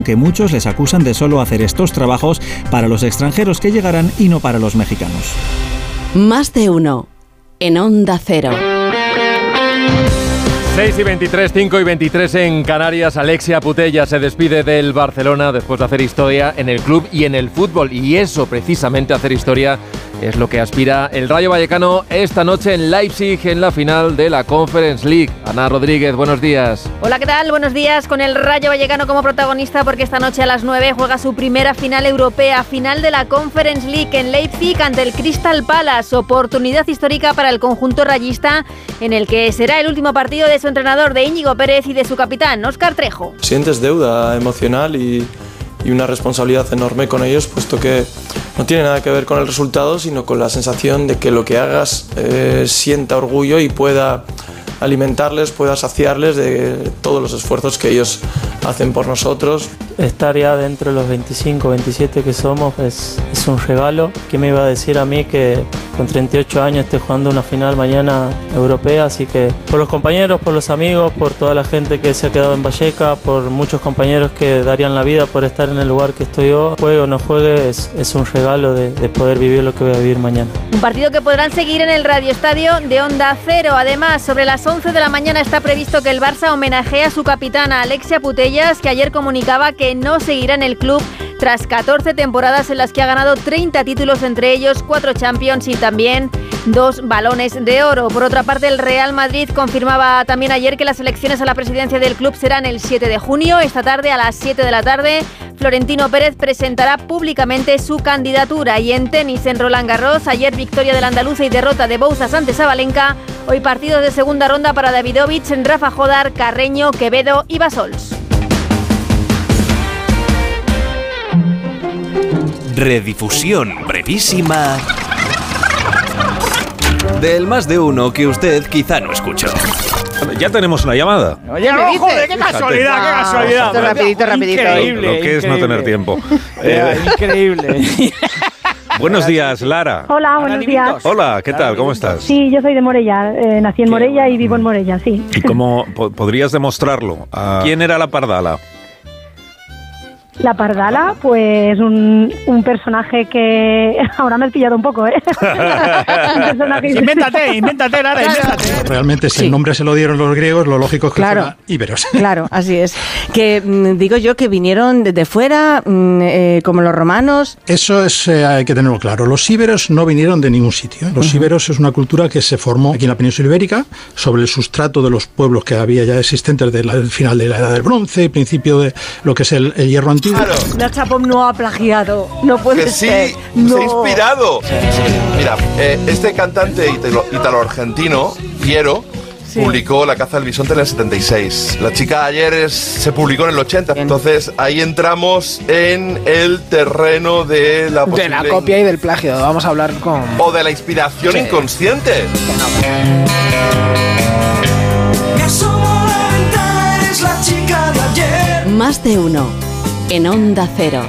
que muchos les acusan de solo hacer estos trabajos para los extranjeros que llegarán y no para los mexicanos. Más de uno en Onda Cero. 6:23, 5:23 en Canarias. Alexia Putellas se despide del Barcelona después de hacer historia en el club y en el fútbol. Y eso, precisamente, hacer historia, es lo que aspira el Rayo Vallecano esta noche en Leipzig en la final de la Conference League. Ana Rodríguez, buenos días. Hola, ¿qué tal? Buenos días. Con el Rayo Vallecano como protagonista porque esta noche a las 9 juega su primera final europea, final de la Conference League en Leipzig ante el Crystal Palace. Oportunidad histórica para el conjunto rayista en el que será el último partido de su entrenador, de Íñigo Pérez, y de su capitán, Óscar Trejo. Sientes deuda emocional y una responsabilidad enorme con ellos, puesto que no tiene nada que ver con el resultado, sino con la sensación de que lo que hagas sienta orgullo y pueda alimentarles, pueda saciarles de todos los esfuerzos que ellos hacen por nosotros. Estar ya dentro de los 25, 27 que somos es un regalo. ¿Quién me iba a decir a mí que con 38 años esté jugando una final mañana europea? Así que por los compañeros, por los amigos, por toda la gente que se ha quedado en Vallecas, por muchos compañeros que darían la vida por estar en el lugar que estoy yo, juegue o no juegue, es un regalo de poder vivir lo que voy a vivir mañana. Un partido que podrán seguir en el Radio Estadio de Onda Cero. Además, sobre las 11 de la mañana está previsto que el Barça homenajee a su capitana Alexia Putellas, que ayer comunicaba que no seguirá en el club tras 14 temporadas en las que ha ganado 30 títulos, entre ellos 4 Champions y también 2 balones de oro. Por otra parte, el Real Madrid confirmaba también ayer que las elecciones a la presidencia del club serán el 7 de junio. Esta tarde, a las 7 de la tarde, Florentino Pérez presentará públicamente su candidatura. Y en tenis, en Roland Garros, ayer victoria del andaluza y derrota de Bouzas ante Sabalenka. Hoy partidos de segunda ronda para Davidovich, Rafa Jodar, Carreño, Quevedo y Basols. Redifusión brevísima del Más de Uno que usted quizá no escuchó. Ya tenemos una llamada. Oye, ¿me dices? ¡Joder, qué casualidad, qué casualidad! Rapidito. Increíble, lo que es no tener tiempo. Increíble. Buenos días, Lara. Hola, buenos días. Hola, ¿qué tal? ¿Cómo estás? Sí, yo soy de Morella. Nací en Morella y vivo en Morella, sí. ¿Y cómo podrías demostrarlo? ¿Quién era la Pardala? La Pardala, pues un personaje que... Ahora me has pillado un poco, ¿eh? Invéntate, Lara, invéntate. Realmente, si el nombre se lo dieron los griegos, lo lógico es que fuera íberos. Claro, así es. Que digo yo que vinieron de fuera, como los romanos. Eso hay que tenerlo claro. Los íberos no vinieron de ningún sitio. Los íberos es una cultura que se formó aquí en la península ibérica sobre el sustrato de los pueblos que había ya existentes desde el final de la Edad del Bronce, principio de lo que es el hierro antiguo. Claro. La Chapom no ha plagiado, no puede ser. Sí, se ha inspirado. Mira, este cantante italo-argentino, Piero, publicó La caza del bisonte en el 76. La chica ayer se publicó en el 80. Entonces ahí entramos en el terreno de la posible... De la copia y del plagio. Vamos a hablar con... O de la inspiración inconsciente. Más de uno en Onda Cero.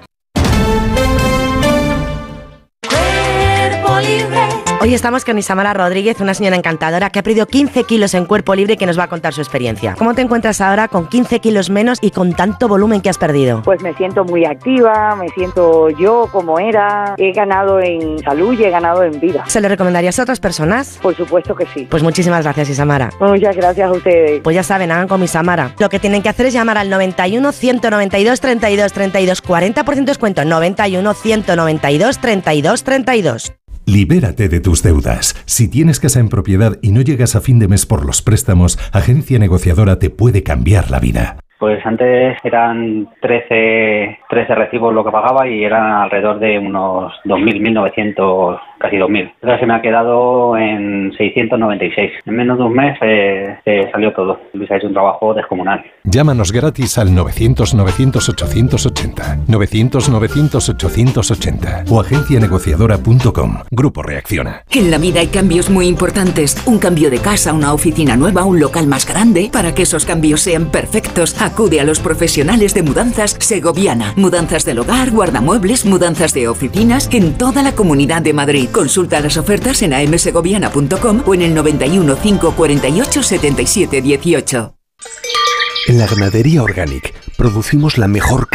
Hoy estamos con Isamara Rodríguez, una señora encantadora que ha perdido 15 kilos en cuerpo libre y que nos va a contar su experiencia. ¿Cómo te encuentras ahora con 15 kilos menos y con tanto volumen que has perdido? Pues me siento muy activa, me siento yo como era. He ganado en salud y he ganado en vida. ¿Se lo recomendarías a otras personas? Por supuesto que sí. Pues muchísimas gracias, Isamara. Muchas gracias a ustedes. Pues ya saben, hagan con Isamara. Lo que tienen que hacer es llamar al 91 192 32 32, 40% descuento, 91 192 32 32. Libérate de tus deudas. Si tienes casa en propiedad y no llegas a fin de mes por los préstamos, Agencia Negociadora te puede cambiar la vida. Pues antes eran 13 recibos lo que pagaba y eran alrededor de unos 2.000, 1.900, casi 2.000. Ahora se me ha quedado en 696. En menos de un mes salió todo. Luis ha hecho un trabajo descomunal. Llámanos gratis al 900-900-880, 900-900-880 o agencianegociadora.com. Grupo Reacciona. En la vida hay cambios muy importantes. Un cambio de casa, una oficina nueva, un local más grande. Para que esos cambios sean perfectos, acude a los profesionales de Mudanzas Segoviana. Mudanzas del hogar, guardamuebles, mudanzas de oficinas en toda la Comunidad de Madrid. Consulta las ofertas en amsegoviana.com o en el 91 548 77 18. En la ganadería Organic producimos la mejor